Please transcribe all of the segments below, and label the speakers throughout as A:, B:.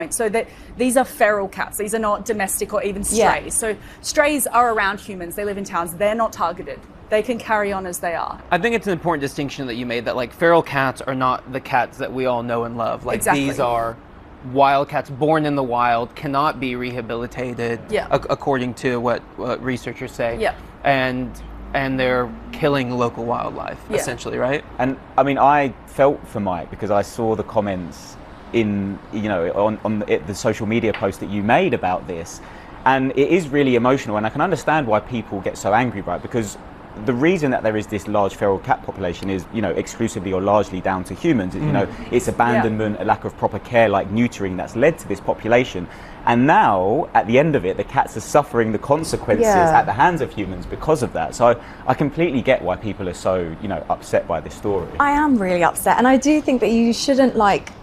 A: So that these are feral cats. These are not domestic or even strays.
B: Yeah.
A: So strays are around humans. They live in towns. They're not targeted. They can carry on as they are.
C: I think it's an important distinction that you made, that like feral cats are not the cats that we all know and love. Like
A: Exactly.
C: These are wild cats born in the wild, cannot be rehabilitated,
A: Yeah.
C: according to what researchers say.
A: Yeah.
C: And they're killing local wildlife,
A: Yeah.
C: essentially, right?
D: And I mean, I felt for Mike because I saw the comments in, you know, on the social media post that you made about this, and it is really emotional, and I can understand why people get so angry, right? Because the reason that there is this large feral cat population is, you know, exclusively or largely down to humans. You know, it's abandonment, a lack of proper care, like neutering, that's led to this population. And now, at the end of it, the cats are suffering the consequences at the hands of humans because of that. So I completely get why people are so, you know, upset by this story.
B: I am really upset, and I do think that you shouldn't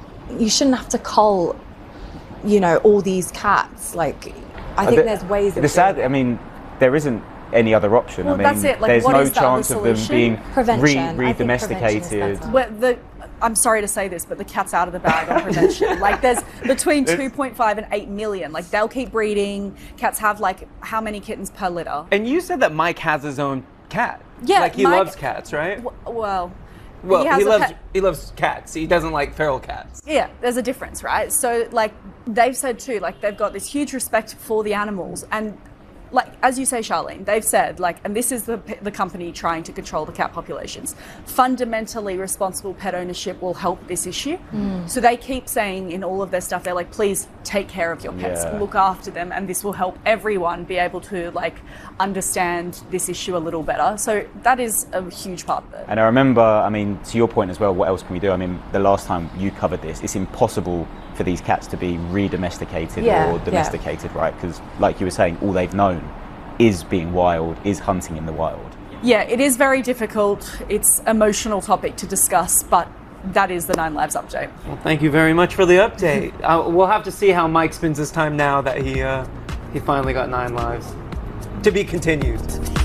B: have to cull, you know, all these cats. Like, I think there's ways of
D: I mean, there isn't any other option.
A: Well,
D: I mean,
A: that's it. Like,
D: there's
A: what
D: no
A: is the other
D: chance of them
A: solution?
D: being
B: Prevention. I think prevention is
D: re-domesticated.
B: better.
A: I'm sorry to say this, but the cat's out of the bag on prevention. Like, there's between 2.5 and 8 million. Like, they'll keep breeding. Cats have, like, how many kittens per litter?
C: And you said that Mike has his own cat.
A: Yeah,
C: Like, he
A: Mike-
C: loves cats, right?
A: Well,
C: Well,
A: has a pet.
C: he loves cats. He doesn't like feral cats.
A: Yeah, there's a difference, right? So, like, they've said too, like, they've got this huge respect for the animals. And, like, as you say, Charlene, they've said, like, and this is the company trying to control the cat populations, fundamentally responsible pet ownership will help this issue. So they keep saying in all of their stuff, they're like, please take care of your pets, look after them, and this will help everyone be able to, like, understand this issue a little better. So that is a huge part of it.
D: And I remember, I mean, to your point as well, what else can we do? I mean, the last time you covered this, it's impossible for these cats to be re-domesticated or domesticated, right? Because, like you were saying, all they've known is being wild, is hunting in the wild.
A: Yeah, it is very difficult. It's an emotional topic to discuss, but that is the Nine Lives update.
C: Well, thank you very much for the update. We'll have to see how Mike spends his time now that he finally got 9 lives. To be continued.